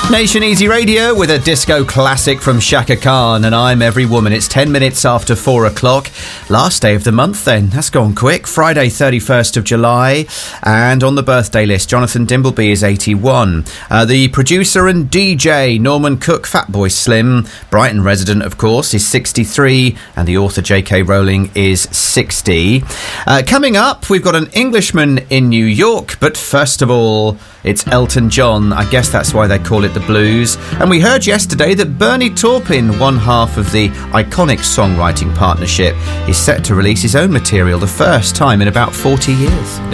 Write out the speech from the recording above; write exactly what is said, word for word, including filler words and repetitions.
Nation Easy Radio with a disco classic from Shaka Khan, and I'm Every Woman. It's ten minutes after four o'clock. Last day of the month then. That's gone quick. Friday, thirty-first of July. And on the birthday list, Jonathan Dimbleby is eighty-one. Uh, the producer and D J, Norman Cook, Fatboy Slim, Brighton resident, of course, is sixty-three. And the author, J K Rowling, is sixty. Uh, coming up, we've got an Englishman in New York. But first of all, it's Elton John. I guess that's why they call it the blues. And we heard yesterday that Bernie Taupin, one half of the iconic songwriting partnership, is set to release his own material the first time in about forty years.